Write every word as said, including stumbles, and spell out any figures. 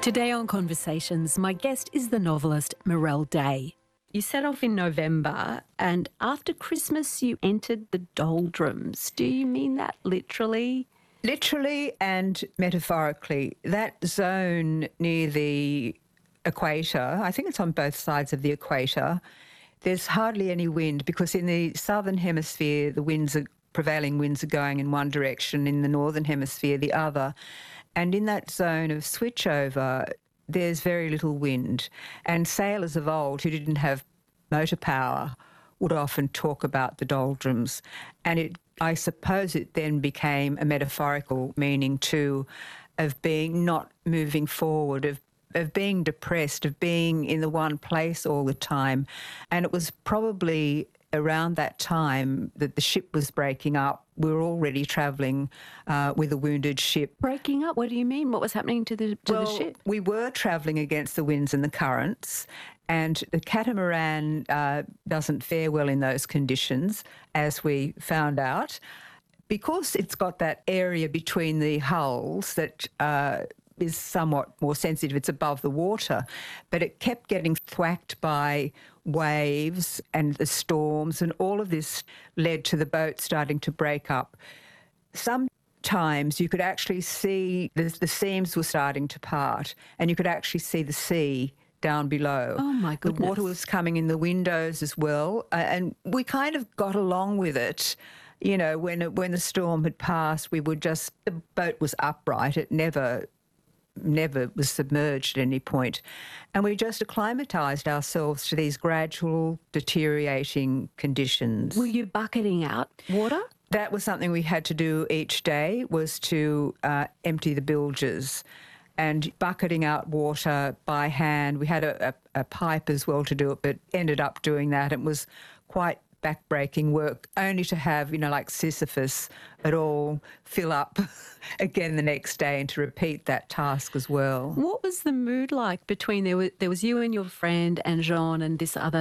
Today on Conversations, my guest is the novelist Mirelle Day. You set off in November and after Christmas you entered the doldrums. Do you mean that literally? Literally and metaphorically. That zone near the equator, I think it's on both sides of the equator, there's hardly any wind because in the southern hemisphere the winds are, prevailing winds are going in one direction, in the northern hemisphere the other. And in that zone of switchover, there's very little wind. And sailors of old who didn't have motor power would often talk about the doldrums. And it, I suppose it then became a metaphorical meaning too, of being not moving forward, of of being depressed, of being in the one place all the time. And it was probably around that time that the ship was breaking up. We were already travelling uh, with a wounded ship. Breaking up? What do you mean? What was happening to the to well, the ship? We were travelling against the winds and the currents, and the catamaran uh, doesn't fare well in those conditions, as we found out, because it's got that area between the hulls that uh, is somewhat more sensitive. It's above the water, but it kept getting thwacked by waves and the storms, and all of this led to the boat starting to break up. Sometimes you could actually see the, the seams were starting to part and you could actually see the sea down below. Oh, my goodness. The water was coming in the windows as well, uh, and we kind of got along with it. You know, when it, when the storm had passed, we would just, the boat was upright. It never never was submerged at any point. And we just acclimatised ourselves to these gradual deteriorating conditions. Were you bucketing out water? That was something we had to do each day, was to uh, empty the bilges and bucketing out water by hand. We had a, a, a pipe as well to do it, but ended up doing that. It was quite back-breaking work, only to have, you know, like Sisyphus, it all fill up again the next day and to repeat that task as well. What was the mood like between, there was, there was you and your friend and Jean and this other